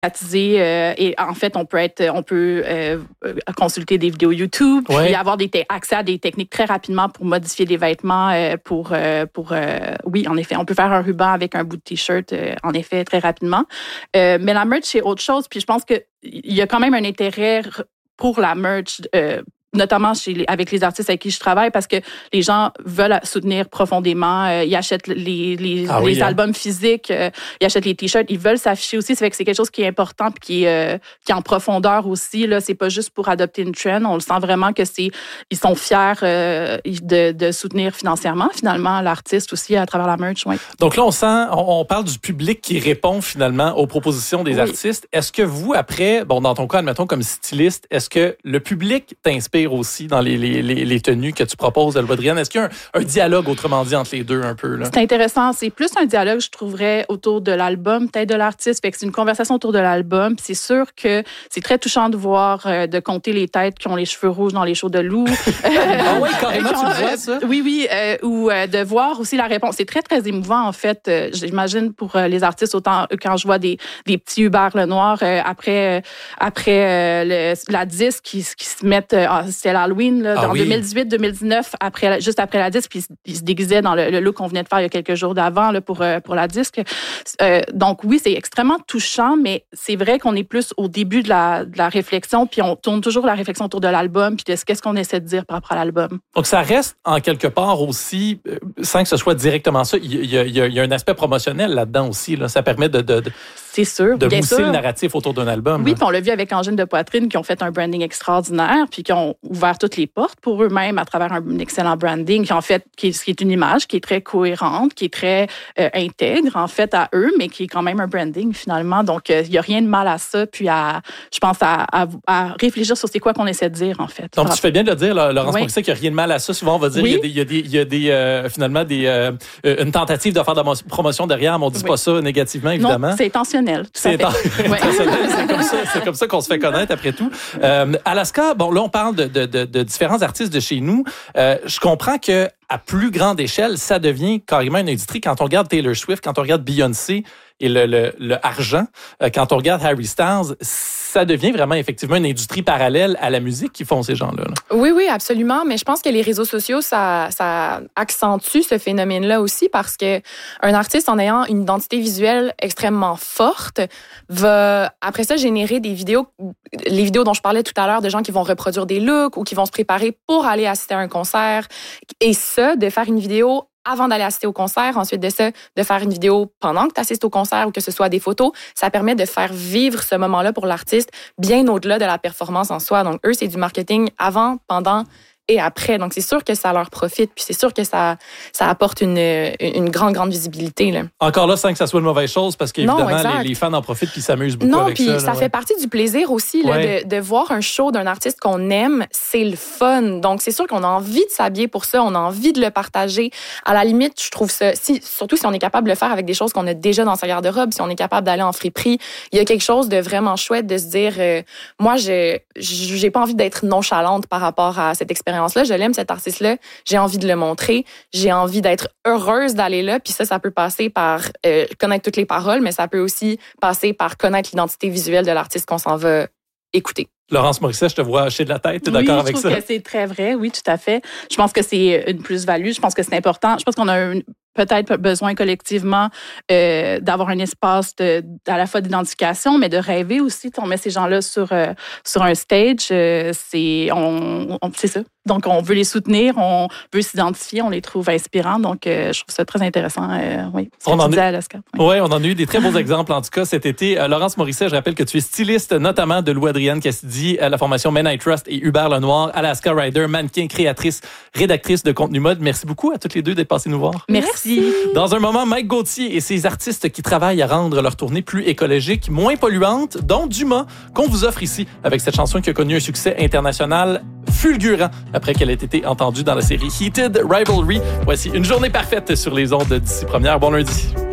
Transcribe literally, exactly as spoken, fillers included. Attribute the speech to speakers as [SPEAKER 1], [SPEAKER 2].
[SPEAKER 1] Euh, et en fait, on peut être, on peut euh, consulter des vidéos YouTube,
[SPEAKER 2] ouais.
[SPEAKER 1] puis avoir des te- accès à des techniques très rapidement pour modifier les vêtements. Euh, pour, euh, pour euh, oui, en effet, on peut faire un ruban avec un bout de t-shirt, euh, en effet, très rapidement. Euh, mais la merch, c'est autre chose. Puis je pense que il y a quand même un intérêt pour la merch. Euh, notamment chez les, avec les artistes avec qui je travaille, parce que les gens veulent soutenir profondément. Euh, ils achètent les, les,
[SPEAKER 2] ah
[SPEAKER 1] les
[SPEAKER 2] oui,
[SPEAKER 1] albums
[SPEAKER 2] hein?
[SPEAKER 1] physiques, euh, ils achètent les t-shirts, ils veulent s'afficher aussi. Ça fait que c'est quelque chose qui est important puis qui est, euh, qui est en profondeur aussi. Là, c'est pas juste pour adopter une trend. On le sent vraiment que c'est, ils sont fiers euh, de, de soutenir financièrement, finalement, l'artiste aussi à travers la merch. Ouais.
[SPEAKER 2] Donc là, on sent, on, on parle du public qui répond finalement aux propositions des
[SPEAKER 1] oui.
[SPEAKER 2] artistes. Est-ce que vous, après, bon, dans ton cas, admettons comme styliste, est-ce que le public t'inspire aussi dans les, les, les, les tenues que tu proposes, Elodrienne? Est-ce qu'il y a un, un dialogue, autrement dit, entre les deux un peu? Là?
[SPEAKER 1] C'est intéressant. C'est plus un dialogue, je trouverais, autour de l'album, peut-être de l'artiste. Fait que c'est une conversation autour de l'album. Puis c'est sûr que c'est très touchant de voir, euh, de compter les têtes qui ont les cheveux rouges dans les shows de Lou.
[SPEAKER 2] Ah oui, carrément, tu le vois, ça?
[SPEAKER 1] Oui, oui. Euh, ou euh, de voir aussi la réponse. C'est très, très émouvant, en fait. Euh, j'imagine pour euh, les artistes, autant quand je vois des, des petits Hubert Lenoir euh, après, euh, après euh, le, la disque qui, qui se mettent... Euh, c'était l'Halloween, là,
[SPEAKER 2] ah
[SPEAKER 1] en
[SPEAKER 2] oui.
[SPEAKER 1] deux mille dix-huit deux mille dix-neuf, après, juste après la disque, puis ils se déguisaient dans le, le look qu'on venait de faire il y a quelques jours d'avant là, pour, euh, pour la disque. Euh, donc oui, c'est extrêmement touchant, mais c'est vrai qu'on est plus au début de la, de la réflexion, puis on tourne toujours la réflexion autour de l'album, puis de ce qu'est-ce qu'on essaie de dire par rapport à l'album.
[SPEAKER 2] Donc ça reste en quelque part aussi, euh, sans que ce soit directement ça, il y a, il y a, il y a un aspect promotionnel là-dedans aussi. Là. Ça permet de, de, de,
[SPEAKER 1] c'est sûr,
[SPEAKER 2] de
[SPEAKER 1] bien
[SPEAKER 2] mousser
[SPEAKER 1] sûr.
[SPEAKER 2] le narratif autour d'un album.
[SPEAKER 1] Oui, puis on l'a vu avec Angine de Poitrine qui ont fait un branding extraordinaire, puis qui ont ouvert toutes les portes pour eux-mêmes à travers un excellent branding, qui en fait, qui est, qui est une image qui est très cohérente, qui est très euh, intègre en fait à eux, mais qui est quand même un branding finalement. Donc il euh, y a rien de mal à ça, puis à, je pense à, à, à réfléchir sur c'est quoi qu'on essaie de dire en fait.
[SPEAKER 2] Donc tu fais bien de le dire, là, Laurence
[SPEAKER 1] oui.
[SPEAKER 2] Morisset, qu'il n'y a rien de mal à ça. Souvent on va dire
[SPEAKER 1] oui.
[SPEAKER 2] il y a des, il y a des, il y a des euh, finalement des euh, une tentative de faire de la promotion derrière, mais on dit oui. pas ça négativement évidemment.
[SPEAKER 1] Non, c'est intentionnel. Tout
[SPEAKER 2] c'est,
[SPEAKER 1] à fait.
[SPEAKER 2] ouais. c'est comme ça, c'est comme ça qu'on se fait connaître après tout. Euh, Alaska, bon là on parle de, de, de, de différents artistes de chez nous. Euh, je comprends que à plus grande échelle, ça devient carrément une industrie. Quand on regarde Taylor Swift, quand on regarde Beyoncé et le, le, le argent, euh, quand on regarde Harry Styles, ça devient vraiment effectivement une industrie parallèle à la musique qui font ces gens-là. Là.
[SPEAKER 3] Oui, oui, absolument. Mais je pense que les réseaux sociaux, ça, ça accentue ce phénomène-là aussi parce que un artiste, en ayant une identité visuelle extrêmement forte, va après ça générer des vidéos, les vidéos dont je parlais tout à l'heure, de gens qui vont reproduire des looks ou qui vont se préparer pour aller assister à un concert. Et ça, de faire une vidéo avant d'aller assister au concert, ensuite de ça, de faire une vidéo pendant que tu assistes au concert ou que ce soit des photos, ça permet de faire vivre ce moment-là pour l'artiste bien au-delà de la performance en soi. Donc, eux, c'est du marketing avant, pendant et après. Donc, c'est sûr que ça leur profite, puis c'est sûr que ça, ça apporte une, une grande, grande visibilité. Là.
[SPEAKER 2] Encore là, sans que ça soit une mauvaise chose, parce qu'évidemment, les, les fans en profitent puis s'amusent beaucoup
[SPEAKER 3] non,
[SPEAKER 2] avec ça.
[SPEAKER 3] Non, puis
[SPEAKER 2] ça
[SPEAKER 3] ça
[SPEAKER 2] ouais.
[SPEAKER 3] fait partie du plaisir aussi là, ouais. de, de voir un show d'un artiste qu'on aime, c'est le fun. Donc, c'est sûr qu'on a envie de s'habiller pour ça, on a envie de le partager. À la limite, je trouve ça, si, surtout si on est capable de le faire avec des choses qu'on a déjà dans sa garde-robe, si on est capable d'aller en friperie, il y a quelque chose de vraiment chouette de se dire, euh, moi, je j'ai pas envie d'être nonchalante par rapport à cette expérience-là. Je l'aime, cet artiste-là. J'ai envie de le montrer. J'ai envie d'être heureuse d'aller là. Puis ça, ça peut passer par euh, connaître toutes les paroles, mais ça peut aussi passer par connaître l'identité visuelle de l'artiste qu'on s'en va écouter.
[SPEAKER 2] Laurence Morisset, je te vois hocher de la tête. Tu es
[SPEAKER 1] oui,
[SPEAKER 2] d'accord avec ça?
[SPEAKER 1] Oui, je trouve que c'est très vrai. Oui, tout à fait. Je pense que c'est une plus-value. Je pense que c'est important. Je pense qu'on a un, peut-être besoin collectivement euh, d'avoir un espace de, à la fois d'identification, mais de rêver aussi. On met ces gens-là sur, euh, sur un stage. Euh, c'est, on, on, c'est ça. Donc, on veut les soutenir, on veut s'identifier, on les trouve inspirants. Donc, euh, je trouve ça très intéressant. Euh, oui, ce
[SPEAKER 2] on
[SPEAKER 1] que
[SPEAKER 2] en
[SPEAKER 1] tu disais,
[SPEAKER 2] a...
[SPEAKER 1] Alaska.
[SPEAKER 2] Oui, ouais, on en a eu des très beaux exemples, en tout cas, cet été. Euh, Laurence Morisset, je rappelle que tu es styliste, notamment de Lou-Adrienne Cassidy, à la formation Men I Trust et Hubert Lenoir, Alaska Ryder, mannequin, créatrice, rédactrice de contenu mode. Merci beaucoup à toutes les deux d'être passées nous voir.
[SPEAKER 1] Merci.
[SPEAKER 2] Dans un moment, Mike Gauthier et ses artistes qui travaillent à rendre leur tournée plus écologique, moins polluante, dont Dumas, qu'on vous offre ici avec cette chanson qui a connu un succès international fulgurant après qu'elle ait été entendue dans la série Heated Rivalry. Voici une journée parfaite sur les ondes d'ici première. Bon lundi.